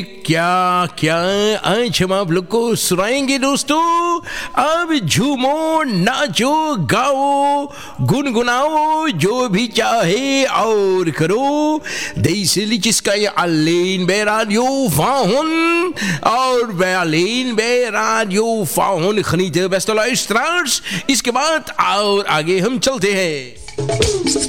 क्या क्या आज हम आप लोग को सुनाएंगे दोस्तों। अब झूमो, नाचो, गाओ, गुनगुनाओ, जो भी चाहे और करो. Deze kan je alleen bij Radio Vahon. और bij alleen bij Radio Vahon genieten, beste luisteraars. इसके बाद और आगे हम चलते हैं.